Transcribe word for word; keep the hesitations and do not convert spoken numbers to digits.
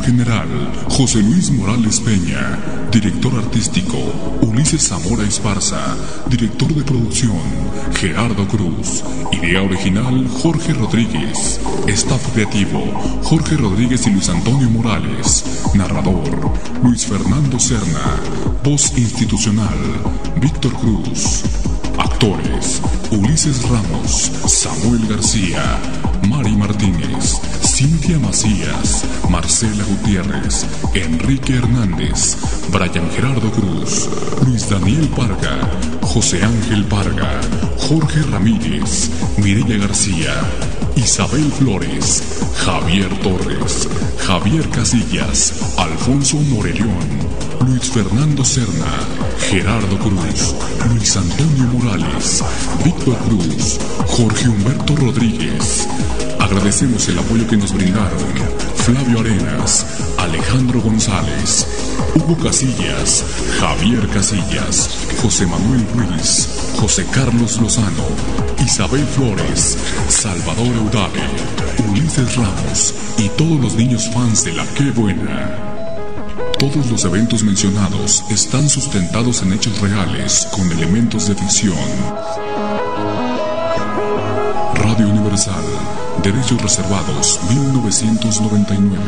general, José Luis Morales Peña. Director artístico, Ulises Zamora Esparza. Director de producción, Gerardo Cruz. Idea original, Jorge Rodríguez. Staff creativo, Jorge Rodríguez y Luis Antonio Morales. Narrador, Luis Fernando Serna. Voz institucional, Víctor Cruz. Actores, Ulises Ramos, Samuel García, Mari Martínez, Cintia Macías, Marcela Gutiérrez, Enrique Hernández, Brian Gerardo Cruz, Luis Daniel Parga, José Ángel Parga, Jorge Ramírez, Mireya García, Isabel Flores, Javier Torres, Javier Casillas, Alfonso Morelión, Luis Fernando Serna, Gerardo Cruz, Luis Antonio Morales, Víctor Cruz, Jorge Humberto Rodríguez. Agradecemos el apoyo que nos brindaron Flavio Arenas, Alejandro González, Hugo Casillas, Javier Casillas, José Manuel Ruiz, José Carlos Lozano, Isabel Flores, Salvador Eudave, Ulises Ramos y todos los niños fans de La Qué Buena. Todos los eventos mencionados están sustentados en hechos reales con elementos de ficción. Radio Universal, derechos reservados mil novecientos noventa y nueve.